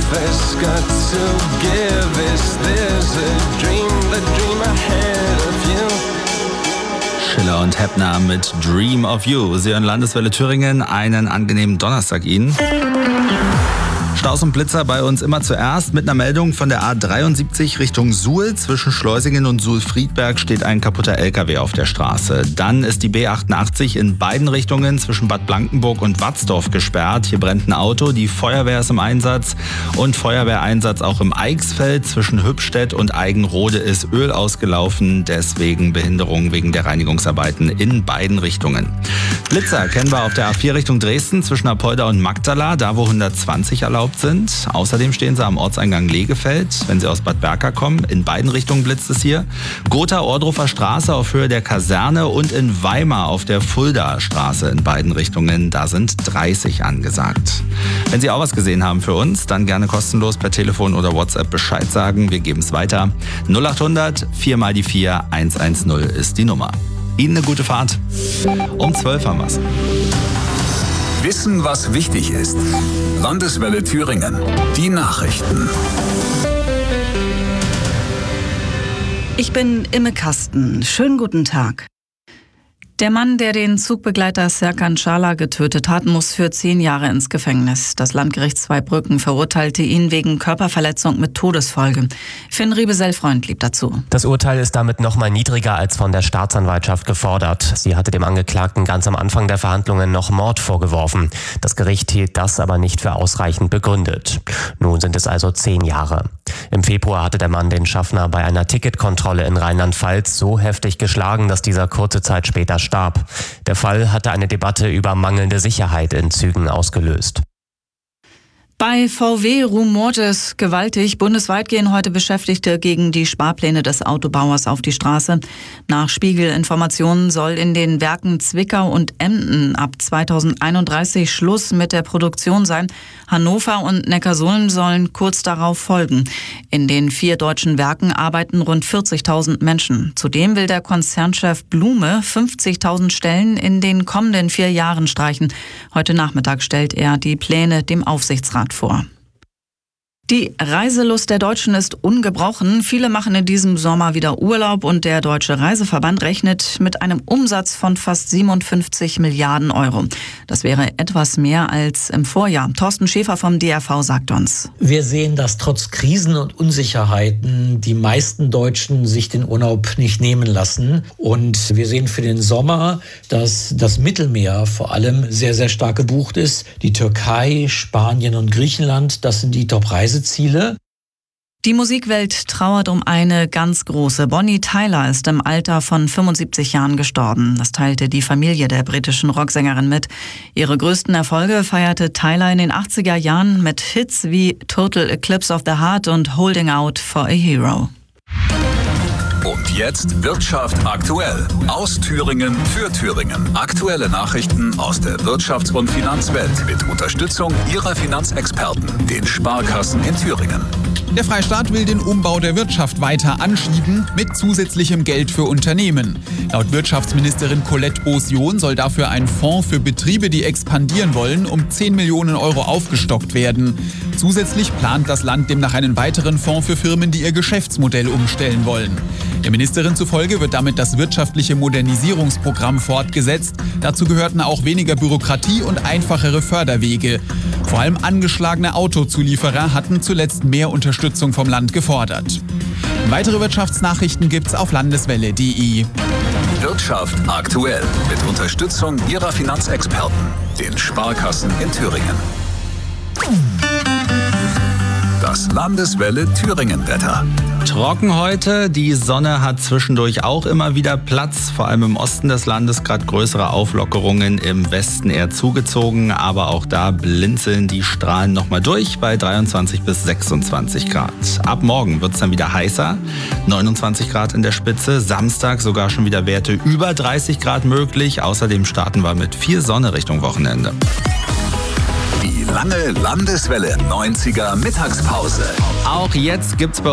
has got to give. Is this a dream, the dream ahead of you? Schiller und Heppner mit Dream of You. Sie hören Landeswelle Thüringen. Einen angenehmen Donnerstag Ihnen. Staus und Blitzer bei uns immer zuerst. Mit einer Meldung von der A73 Richtung Suhl. Zwischen Schleusingen und Suhl-Friedberg steht ein kaputter LKW auf der Straße. Dann ist die B88 in beiden Richtungen zwischen Bad Blankenburg und Watzdorf gesperrt. Hier brennt ein Auto. Die Feuerwehr ist im Einsatz. Und Feuerwehreinsatz auch im Eichsfeld. Zwischen Hübstedt und Eigenrode ist Öl ausgelaufen. Deswegen Behinderung wegen der Reinigungsarbeiten in beiden Richtungen. Blitzer kennen wir auf der A4 Richtung Dresden zwischen Apolda und Magdala, da wo 120 erlaubt sind. Außerdem stehen sie am Ortseingang Legefeld, wenn sie aus Bad Berka kommen. In beiden Richtungen blitzt es hier. Gotha-Ohrdruffer Straße auf Höhe der Kaserne und in Weimar auf der Fuldaer Straße in beiden Richtungen. Da sind 30 angesagt. Wenn Sie auch was gesehen haben für uns, dann gerne kostenlos per Telefon oder WhatsApp Bescheid sagen. Wir geben es weiter. 0800 4 mal die 4 110 ist die Nummer. Ihnen eine gute Fahrt. Um 12 haben wir's. Wissen, was wichtig ist. Landeswelle Thüringen. Die Nachrichten. Ich bin Imme Kasten. Schönen guten Tag. Der Mann, der den Zugbegleiter Serkan Çağlar getötet hat, muss für 10 Jahre ins Gefängnis. Das Landgericht Zweibrücken verurteilte ihn wegen Körperverletzung mit Todesfolge. Finn Riebesell-Freund blieb dazu. Das Urteil ist damit noch mal niedriger als von der Staatsanwaltschaft gefordert. Sie hatte dem Angeklagten ganz am Anfang der Verhandlungen noch Mord vorgeworfen. Das Gericht hielt das aber nicht für ausreichend begründet. Nun sind es also 10 Jahre. Im Februar hatte der Mann den Schaffner bei einer Ticketkontrolle in Rheinland-Pfalz so heftig geschlagen, dass dieser kurze Zeit später starb. Der Fall hatte eine Debatte über mangelnde Sicherheit in Zügen ausgelöst. Bei VW rumort es gewaltig. Bundesweit gehen heute Beschäftigte gegen die Sparpläne des Autobauers auf die Straße. Nach Spiegel-Informationen soll in den Werken Zwickau und Emden ab 2031 Schluss mit der Produktion sein. Hannover und Neckarsulm sollen kurz darauf folgen. In den 4 deutschen Werken arbeiten rund 40.000 Menschen. Zudem will der Konzernchef Blume 50.000 Stellen in den kommenden 4 Jahren streichen. Heute Nachmittag stellt er die Pläne dem Aufsichtsrat vor. Die Reiselust der Deutschen ist ungebrochen. Viele machen in diesem Sommer wieder Urlaub und der Deutsche Reiseverband rechnet mit einem Umsatz von fast 57 Milliarden Euro. Das wäre etwas mehr als im Vorjahr. Thorsten Schäfer vom DRV sagt uns: Wir sehen, dass trotz Krisen und Unsicherheiten die meisten Deutschen sich den Urlaub nicht nehmen lassen. Und wir sehen für den Sommer, dass das Mittelmeer vor allem sehr, sehr stark gebucht ist. Die Türkei, Spanien und Griechenland, das sind die Top-Reiseziele. Die Musikwelt trauert um eine ganz große. Bonnie Tyler ist im Alter von 75 Jahren gestorben. Das teilte die Familie der britischen Rocksängerin mit. Ihre größten Erfolge feierte Tyler in den 80er Jahren mit Hits wie Total Eclipse of the Heart und Holding Out for a Hero. Und jetzt Wirtschaft aktuell. Aus Thüringen für Thüringen. Aktuelle Nachrichten aus der Wirtschafts- und Finanzwelt mit Unterstützung Ihrer Finanzexperten, den Sparkassen in Thüringen. Der Freistaat will den Umbau der Wirtschaft weiter anschieben mit zusätzlichem Geld für Unternehmen. Laut Wirtschaftsministerin Colette Beausion soll dafür ein Fonds für Betriebe, die expandieren wollen, um 10 Millionen Euro aufgestockt werden. Zusätzlich plant das Land demnach einen weiteren Fonds für Firmen, die ihr Geschäftsmodell umstellen wollen. Der Ministerin zufolge wird damit das wirtschaftliche Modernisierungsprogramm fortgesetzt. Dazu gehörten auch weniger Bürokratie und einfachere Förderwege. Vor allem angeschlagene Autozulieferer hatten zuletzt mehr Unterstützung vom Land gefordert. Weitere Wirtschaftsnachrichten gibt's auf landeswelle.de. Wirtschaft aktuell mit Unterstützung Ihrer Finanzexperten, den Sparkassen in Thüringen. Das Landeswelle Thüringen-Wetter. Trocken heute, die Sonne hat zwischendurch auch immer wieder Platz, vor allem im Osten des Landes gerade größere Auflockerungen, im Westen eher zugezogen, aber auch da blinzeln die Strahlen nochmal durch bei 23 bis 26 Grad. Ab morgen wird es dann wieder heißer, 29 Grad in der Spitze, Samstag sogar schon wieder Werte über 30 Grad möglich, außerdem starten wir mit viel Sonne Richtung Wochenende. Die lange Landeswelle 90er Mittagspause. Auch jetzt gibt's bei